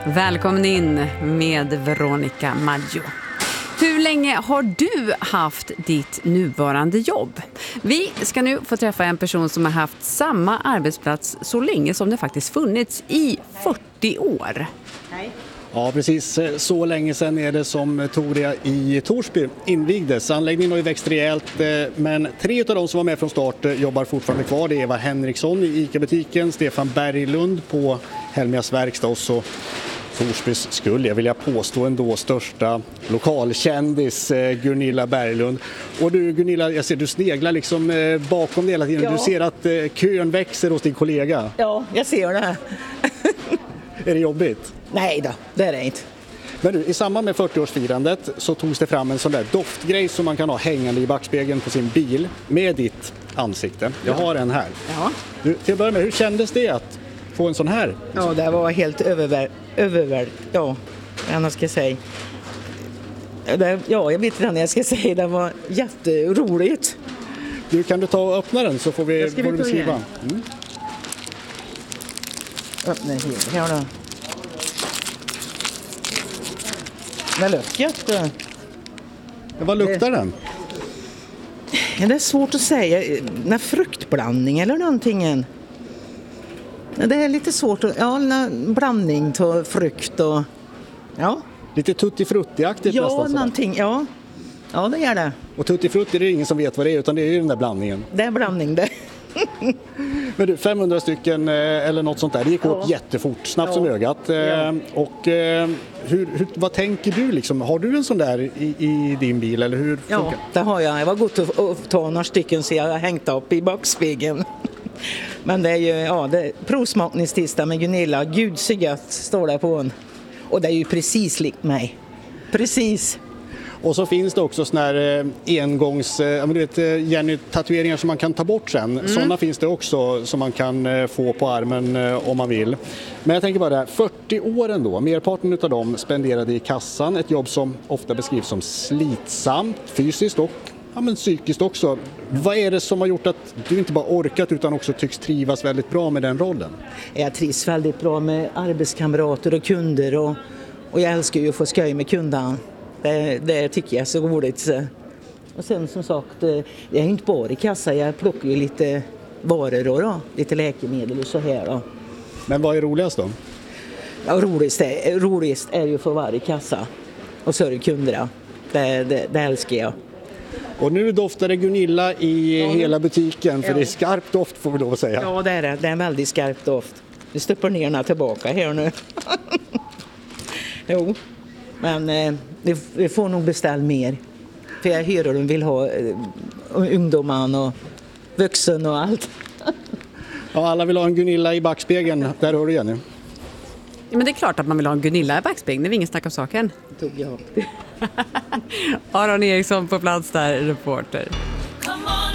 Välkommen in med Veronica Maggio. Hur länge har du haft ditt nuvarande jobb? Vi ska nu få träffa en person som har haft samma arbetsplats så länge som det faktiskt funnits, i 40 år. Hej. Ja, precis. Så länge sedan är det som Toria i Torsby invigdes. Anläggningen har ju växt rejält, men 3 av de som var med från start jobbar fortfarande kvar. Det är Eva Henriksson i ICA-butiken, Stefan Berglund på Helmias verkstad och så Torsbys skulle jag vilja påstå ändå största lokalkändis Gunilla Berglund. Och du Gunilla, jag ser du sneglar liksom bakom det hela tiden. Ja. Du ser att kön växer hos din kollega. Ja, jag ser det. Är det jobbigt? Nej då, det är det inte. Men du, i samband med 40-årsfirandet så togs det fram en sån där doftgrej som man kan ha hängande i backspegeln på sin bil med ditt ansikte. Jag har en här. Ja. Du, till att börja med, hur kändes det att få en sån här? Ja, det var helt ja, vad ska jag säga. Jag vet inte vad jag ska säga. Det var jätteroligt. Du, kan du ta och öppna den så får vi beskriva. Öppna här då. Det luktar gött. Vad luktar den? Det är svårt att säga. En fruktblandning eller någonting. Det är lite svårt. Ja, en blandning av frukt och... Ja. Lite tutti-frutti-aktigt ja, nästan. Någonting, ja, det är det. Och tutti-frutti är det ingen som vet vad det är, utan det är ju den där blandningen. Det är blandning det. Men du, 500 stycken eller något sånt där, det gick åt jättefort, snabbt som ögat. Och vad tänker du liksom? Har du en sån där i din bil eller hur funkar? Ja, det har jag. Jag var gott att ta några stycken så jag har hängt upp i backspegeln. Men det är ju, det är provsmakningstisdag med Gunilla. Gud så gött står det på en. Och det är ju precis likt mig. Precis. Och så finns det också såna här engångs, Jenny-tatueringar som man kan ta bort sen. Sådana finns det också som man kan få på armen om man vill. Men jag tänker bara det här, 40 år ändå, merparten av dem spenderade i kassan. Ett jobb som ofta beskrivs som slitsamt, fysiskt och psykiskt också. Vad är det som har gjort att du inte bara orkat utan också tycks trivas väldigt bra med den rollen? Jag trivs väldigt bra med arbetskamrater och kunder och jag älskar ju att få skoj med kunderna. Det tycker jag är så roligt. Och sen som sagt, jag är inte bara i kassa, jag plockar ju lite varor då, lite läkemedel och så här då. Men vad är roligast då? Ja, roligast är ju att få vara i kassa och sörja kunderna. Det älskar jag. Och nu doftar det Gunilla i hela butiken, för det är skarp doft får vi lov att säga. Ja, det är det. Det är en väldigt skarp doft. Vi stoppar ner den tillbaka här nu. Jo, men vi får nog beställa mer. För jag hör att de vill ha ungdomar och vuxen och allt. Ja, alla vill ha en Gunilla i backspegeln. Där hör du Jenny. Ja, men det är klart att man vill ha en Gunilla i backspegeln. Det är ingen snack om saken. Tog jag upp det. Aron Eriksson på plats där, reporter.